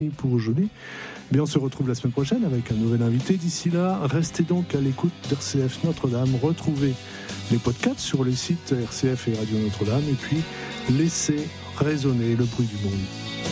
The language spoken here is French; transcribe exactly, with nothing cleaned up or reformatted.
pour aujourd'hui. Bien, on se retrouve la semaine prochaine avec un nouvel invité. D'ici là, restez donc à l'écoute d'R C F Notre-Dame. Retrouvez les podcasts sur les sites R C F et Radio Notre-Dame. Et puis, laissez résonner le bruit du monde.